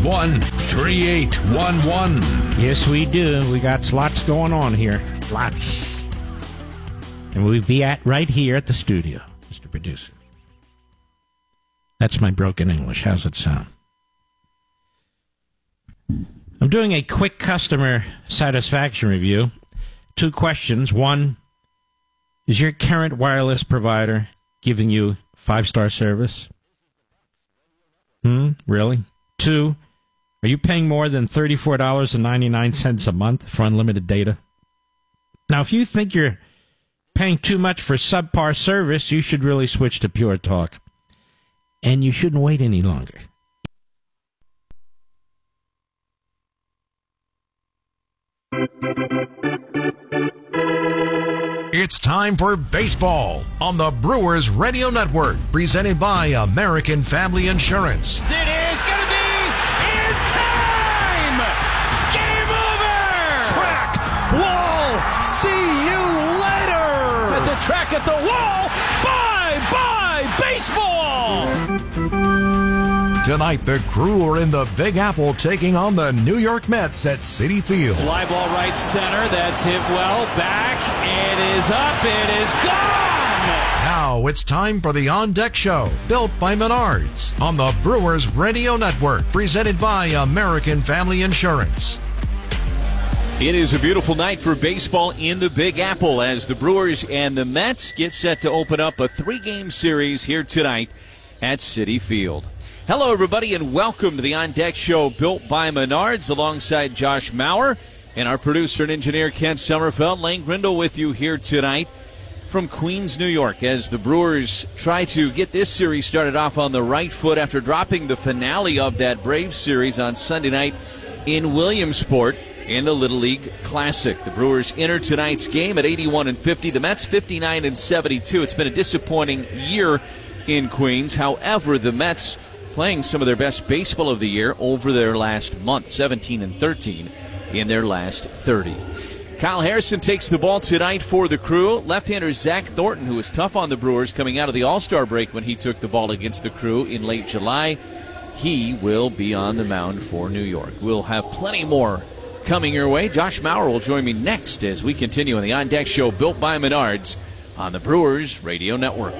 877-381-3811. Yes, we do. We got lots going on here. Lots. And we'll be right here at the studio, Mr. Producer. That's my broken English. How's it sound? I'm doing a quick customer satisfaction review. 2 questions. 1, is your current wireless provider giving you 5-star service? Really? 2, are you paying more than $34.99 a month for unlimited data? Now, if you think you're paying too much for subpar service, you should really switch to Pure Talk. And you shouldn't wait any longer. It's time for baseball on the Brewers Radio Network, presented by American Family Insurance. It is going to be in time! Game over! Track, wall, see you later! At the track, at the wall, bye-bye baseball! Tonight, the Crew are in the Big Apple taking on the New York Mets at Citi Field. Fly ball right center, that's hit well, back, it is up, it is gone! Now it's time for the On Deck Show, built by Menards, on the Brewers Radio Network, presented by American Family Insurance. It is a beautiful night for baseball in the Big Apple as the Brewers and the Mets get set to open up a 3-game series here tonight at Citi Field. Hello, everybody, and welcome to the On Deck Show built by Menards alongside Josh Maurer and our producer and engineer Ken Sommerfeld. Lane Grindle with you here tonight from Queens, New York, as the Brewers try to get this series started off on the right foot after dropping the finale of that Braves series on Sunday night in Williamsport in the Little League Classic. The Brewers enter tonight's game at 81-50. The Mets 59-72. It's been a disappointing year in Queens. However, the Mets playing some of their best baseball of the year over their last month, 17-13 in their last 30. Kyle Harrison takes the ball tonight for the Crew. Left-hander Zach Thornton, who was tough on the Brewers coming out of the All-Star break when he took the ball against the Crew in late July, he will be on the mound for New York. We'll have plenty more coming your way. Josh Maurer will join me next as we continue on the On Deck Show built by Menards on the Brewers Radio Network.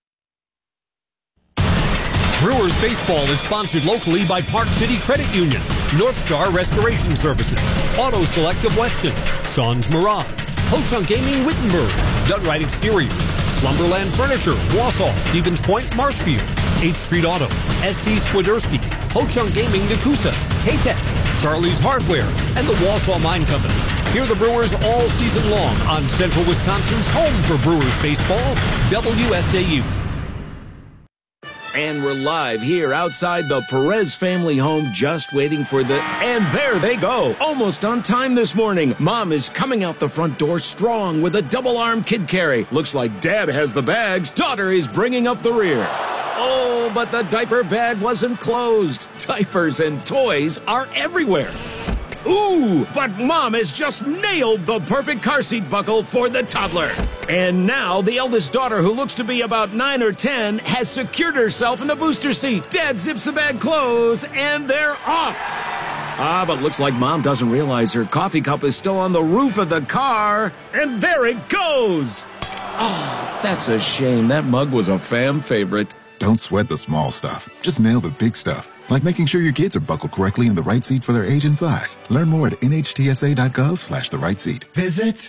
Brewers baseball is sponsored locally by Park City Credit Union, North Star Restoration Services, Auto Select of Weston, Sean's Mirage, Ho-Chunk Gaming Wittenberg, Dunright Exterior, Slumberland Furniture, Wausau, Stevens Point, Marshfield, 8th Street Auto, SC Swiderski, Ho-Chunk Gaming Nakusa, K-Tech, Charlie's Hardware, and the Wausau Mine Company. Hear the Brewers all season long on Central Wisconsin's home for Brewers baseball, WSAU. And we're live here outside the Perez family home, just waiting for the... And there they go! Almost on time this morning. Mom is coming out the front door strong with a double-arm kid carry. Looks like Dad has the bags. Daughter is bringing up the rear. Oh, but the diaper bag wasn't closed. Diapers and toys are everywhere. Ooh, but Mom has just nailed the perfect car seat buckle for the toddler. And now the eldest daughter, who looks to be about 9 or 10, has secured herself in the booster seat. Dad zips the bag closed, and they're off. But looks like Mom doesn't realize her coffee cup is still on the roof of the car. And there it goes. Oh, that's a shame. That mug was a fam favorite. Don't sweat the small stuff. Just nail the big stuff. Like making sure your kids are buckled correctly in the right seat for their age and size. Learn more at nhtsa.gov/the right seat. Visit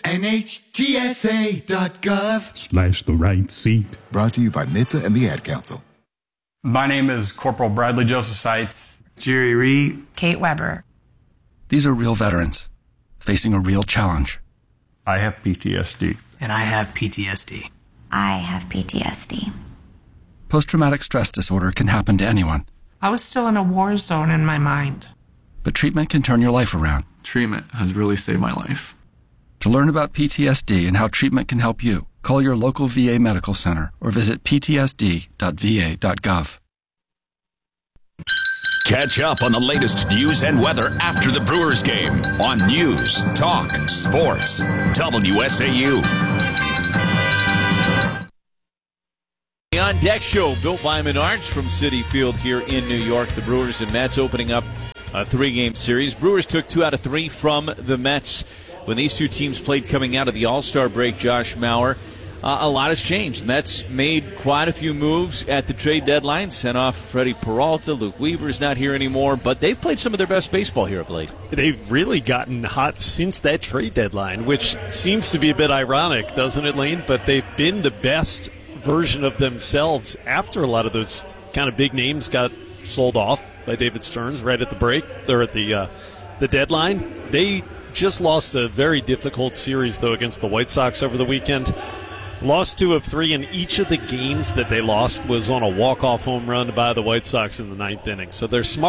nhtsa.gov/the right seat. Brought to you by NHTSA and the Ad Council. My name is Corporal Bradley Joseph Seitz. Jerry Reed. Kate Weber. These are real veterans facing a real challenge. I have PTSD. And I have PTSD. I have PTSD. Post-traumatic stress disorder can happen to anyone. I was still in a war zone in my mind. But treatment can turn your life around. Treatment has really saved my life. To learn about PTSD and how treatment can help you, call your local VA medical center or visit ptsd.va.gov. Catch up on the latest news and weather after the Brewers game on News, Talk, Sports, WSAU. The On Deck Show built by Menards from Citi Field here in New York. The Brewers and Mets opening up a 3-game series. Brewers took 2 out of 3 from the Mets. When these two teams played coming out of the All-Star break, Josh Mauer, a lot has changed. The Mets made quite a few moves at the trade deadline, sent off Freddie Peralta. Luke Weaver's not here anymore, but they've played some of their best baseball here of late. They've really gotten hot since that trade deadline, which seems to be a bit ironic, doesn't it, Lane? But they've been the best version of themselves after a lot of those kind of big names got sold off by David Stearns right at the break, or at the deadline. They just lost a very difficult series, though, against the White Sox over the weekend. Lost 2 of 3, and each of the games that they lost was on a walk-off home run by the White Sox in the 9th inning. So they're smart.